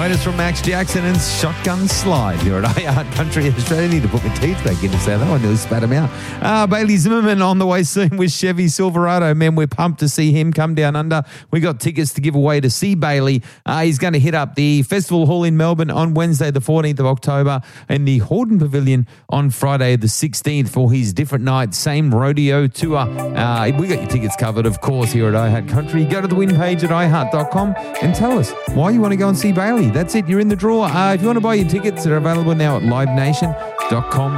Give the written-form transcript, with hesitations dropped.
Latest from Max Jackson and Shotgun Slide here at iHeart Country Australia. Need to put my teeth back in to say that. I nearly spat them out. Bailey Zimmerman on the way soon with Chevy Silverado. Man, we're pumped to see him come down under. We got tickets to give away to see Bailey. He's going to hit up the Festival Hall in Melbourne on Wednesday, the 14th of October, and the Hordern Pavilion on Friday, the 16th, for his different night, same rodeo tour. We got your tickets covered, of course, here at iHeart Country. Go to the win page at iHeart.com and tell us why you want to go and see Bailey. That's it. You're in the draw. If you want to buy your tickets, they're available now at livenation.com.